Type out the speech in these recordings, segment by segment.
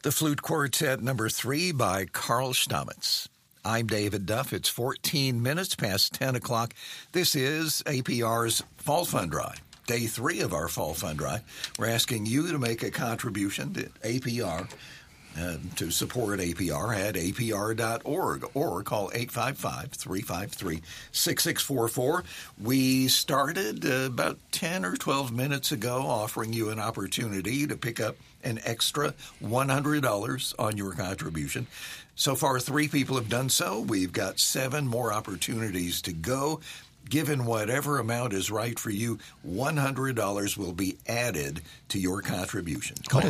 The Flute Quartet number 3 by Carl Stamitz. I'm David Duff. It's 14 minutes past 10 o'clock. This is APR's Fall Fund Drive, day 3 of our Fall Fund Drive. We're asking you to make a contribution to APR, to support APR at apr.org or call 855-353-6644. We started about 10 or 12 minutes ago offering you an opportunity to pick up an extra $100 on your contribution. So far, 3 people have done so. We've got 7 more opportunities to go. Given whatever amount is right for you, $100 will be added to your contribution. Call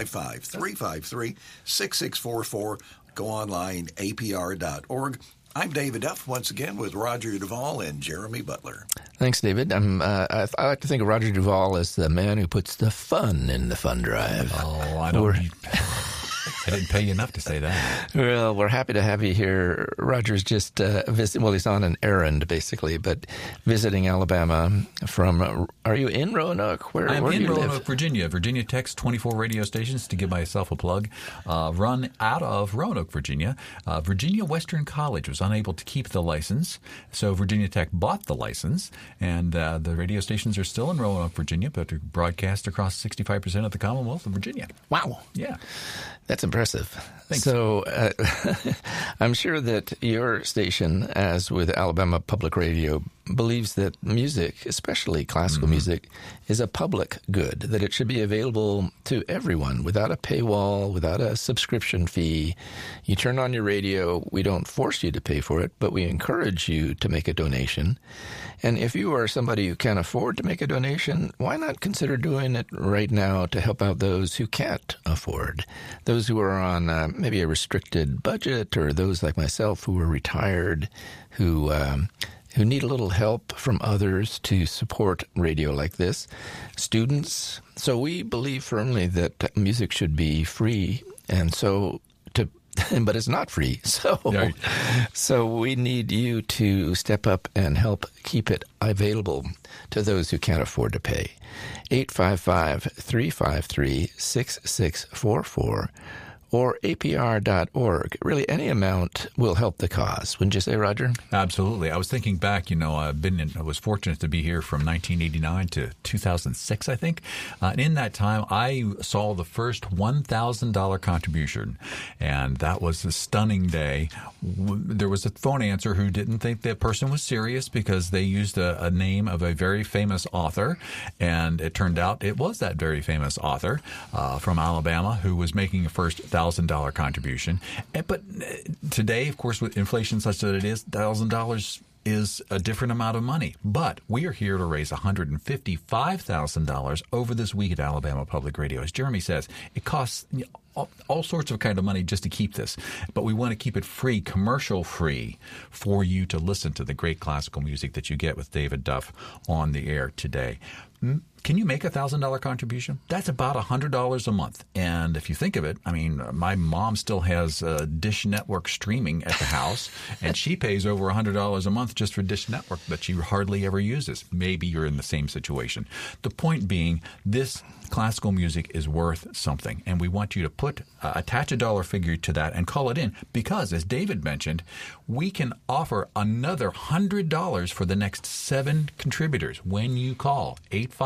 855-353-6644. Go online, apr.org. I'm David Duff, once again with Roger Duvall and Jeremy Butler. Thanks, David. I like to think of Roger Duvall as the man who puts the fun in the fund drive. Oh, I don't... I didn't pay you enough to say that. Well, we're happy to have you here. Roger's just visiting. Well, he's on an errand, basically, but visiting Alabama from, are you in Roanoke? Where do you live? Roanoke, Virginia. Virginia Tech's 24 radio stations, to give myself a plug, run out of Roanoke, Virginia. Virginia Western College was unable to keep the license, so Virginia Tech bought the license, and the radio stations are still in Roanoke, Virginia, but they're broadcast across 65% of the Commonwealth of Virginia. Wow. Yeah. That's impressive. Thanks. So I'm sure that your station, as with Alabama Public Radio, believes that music, especially classical music, is a public good, that it should be available to everyone without a paywall, without a subscription fee. You turn on your radio. We don't force you to pay for it, but we encourage you to make a donation. And if you are somebody who can't afford to make a donation, why not consider doing it right now to help out those who can't afford? Those who are on maybe a restricted budget, or those like myself who are retired, who need a little help from others to support radio like this. Students. So we believe firmly that music should be free, and so but it's not free. So we need you to step up and help keep it available to those who can't afford to pay. 855-353-6644 or apr.org. Really, any amount will help the cause. Wouldn't you say, Roger? Absolutely. I was thinking back, I was fortunate to be here from 1989 to 2006, I think. And in that time, I saw the first $1,000 contribution, and that was a stunning day. There was a phone answer who didn't think that person was serious because they used a name of a very famous author, and it turned out it was that very famous author from Alabama who was making a first $1,000 contribution. But today, of course, with inflation such that it is, $1,000 is a different amount of money. But we are here to raise $155,000 over this week at Alabama Public Radio. As Jeremy says, it costs all sorts of kind of money just to keep this. But we want to keep it free, commercial free, for you to listen to the great classical music that you get with David Duff on the air today. Can you make a $1,000 contribution? That's about $100 a month. And if you think of it, I mean, my mom still has Dish Network streaming at the house, and she pays over $100 a month just for Dish Network that she hardly ever uses. Maybe you're in the same situation. The point being, this classical music is worth something, and we want you to attach a dollar figure to that and call it in, because, as David mentioned, we can offer another $100 for the next 7 contributors when you call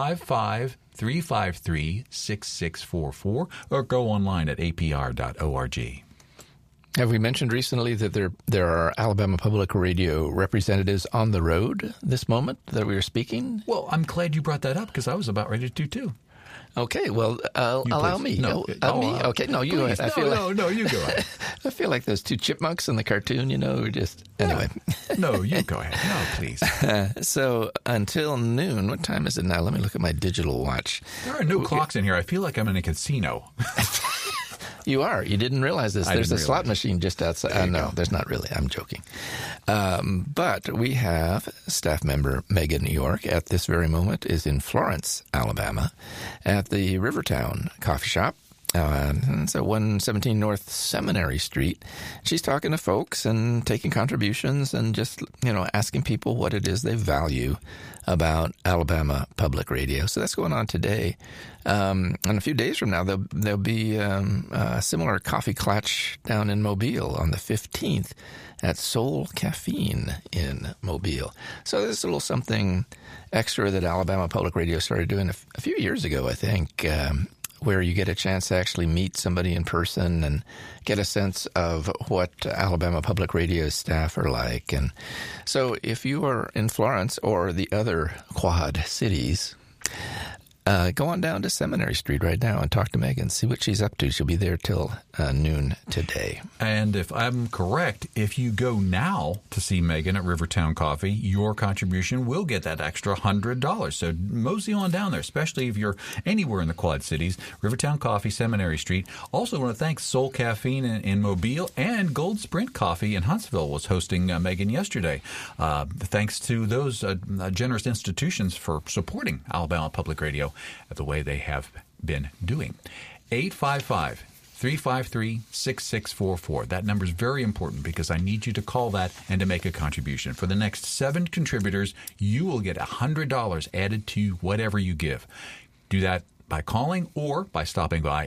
855-353-6644 or go online at apr.org. Have we mentioned recently that there are Alabama Public Radio representatives on the road this moment that we are speaking? Well, I'm glad you brought that up, because I was about ready to too. Okay, well, allow me. No, me? Okay, no, you go ahead. No, you go ahead. I feel like those 2 chipmunks in the cartoon, anyway. No, you go ahead. No, please. So until noon, what time is it now? Let me look at my digital watch. There are no clocks in here. I feel like I'm in a casino. You are. You didn't realize this. There's a slot machine just outside. No, there's not really. I'm joking. But we have staff member Megan York at this very moment is in Florence, Alabama, at the Rivertown Coffee Shop. It's at 117 North Seminary Street. She's talking to folks and taking contributions and just, asking people what it is they value about Alabama Public Radio. So that's going on today. And a few days from now, there'll be a similar coffee clutch down in Mobile on the 15th at Soul Caffeine in Mobile. So there's a little something extra that Alabama Public Radio started doing a few years ago, I think, where you get a chance to actually meet somebody in person and get a sense of what Alabama Public Radio staff are like. And so if you are in Florence or the other Quad cities, go on down to Seminary Street right now and talk to Megan. See what she's up to. She'll be there till noon today. And if I'm correct, if you go now to see Megan at Rivertown Coffee, your contribution will get that extra $100. So mosey on down there, especially if you're anywhere in the Quad Cities. Rivertown Coffee, Seminary Street. Also want to thank Soul Caffeine in Mobile, and Gold Sprint Coffee in Huntsville was hosting Megan yesterday. Thanks to those generous institutions for supporting Alabama Public Radio the way they have been doing. 855-353-6644. That number is very important because I need you to call that and to make a contribution. For the next 7 contributors, you will get $100 added to whatever you give. Do that by calling or by stopping by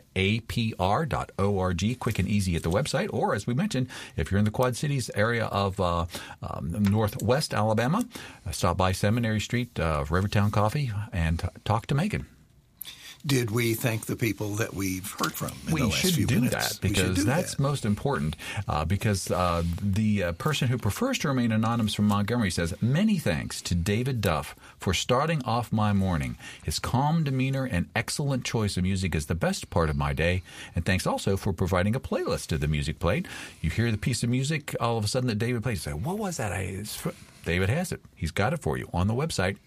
apr.org, quick and easy at the website. Or, as we mentioned, if you're in the Quad Cities area of northwest Alabama, stop by Seminary Street, Rivertown Coffee, and talk to Megan. Did we thank the people that we've heard from in the last few minutes? We should do that because that's most important. Because the person who prefers to remain anonymous from Montgomery says, many thanks to David Duff for starting off my morning. His calm demeanor and excellent choice of music is the best part of my day. And thanks also for providing a playlist of the music played. You hear the piece of music all of a sudden that David plays. You say, what was that? David has it. He's got it for you on the website,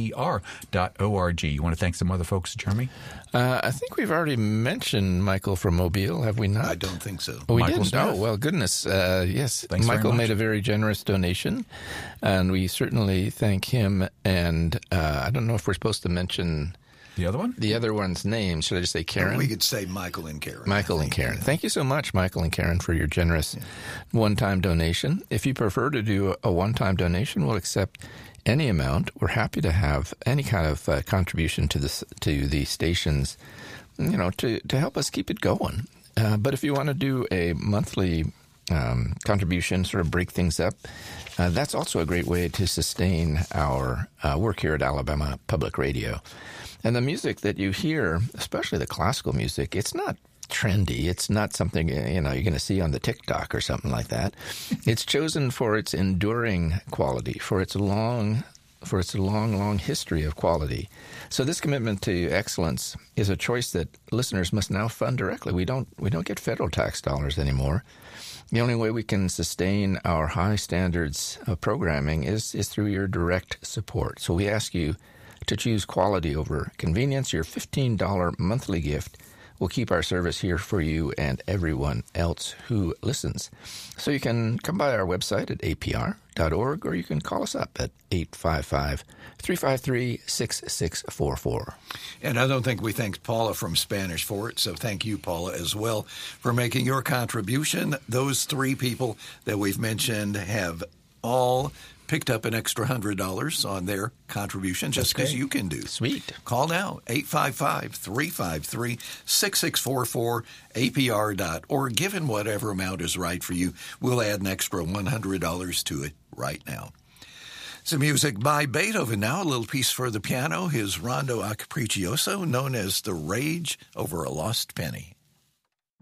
apr.org. You want to thank some other folks, Jeremy? I think we've already mentioned Michael from Mobile, have we not? I don't think so. Oh, we Michael didn't? Smith. Oh, well, goodness. Yes, Thanks Michael very much. made a very generous donation, and we certainly thank him. And I don't know if we're supposed to mention The other one? the other one's name. Should I just say Karen? We could say Michael and Karen. Michael and Karen. Thank you so much, Michael and Karen, for your generous one-time donation. If you prefer to do a one-time donation, we'll accept any amount. We're happy to have any kind of contribution to the stations, to help us keep it going. But if you want to do a monthly contribution, sort of break things up, that's also a great way to sustain our work here at Alabama Public Radio. And the music that you hear, especially the classical music, it's not trendy. It's not something, you're going to see on the TikTok or something like that. It's chosen for its enduring quality, for its long history of quality. So this commitment to excellence is a choice that listeners must now fund directly. We don't get federal tax dollars anymore. The only way we can sustain our high standards of programming is through your direct support. So we ask you to choose quality over convenience. Your $15 monthly gift will keep our service here for you and everyone else who listens. So you can come by our website at apr.org, or you can call us up at 855-353-6644. And I don't think we thanked Paula from Spanish Fort, so thank you, Paula, as well, for making your contribution. Those 3 people that we've mentioned have all picked up an extra $100 on their contribution, just as you can do. Sweet. Call now, 855-353-6644, apr.org. Given whatever amount is right for you, we'll add an extra $100 to it right now. Some music by Beethoven now, a little piece for the piano, his Rondo a Capriccioso, known as The Rage Over a Lost Penny.